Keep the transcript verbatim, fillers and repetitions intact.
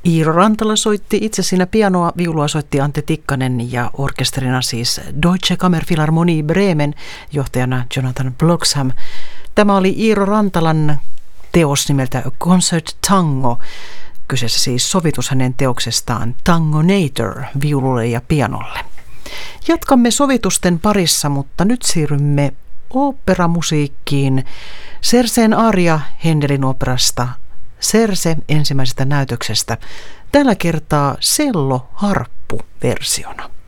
Iiro Rantala soitti itse siinä pianoa, viulua soitti Ante Tikkanen ja orkesterina siis Deutsche Kammerphilharmonie Bremen, johtajana Jonathan Bloxham. Tämä oli Iiro Rantalan teos nimeltä A Concert Tango. Kyseessä siis sovitus hänen teoksestaan Tangonator viululle ja pianolle. Jatkamme sovitusten parissa, mutta nyt siirrymme oopperamusiikkiin. Cerseen aria Händelin operasta Cerse ensimmäisestä näytöksestä. Tällä kertaa cello-harppu versiona.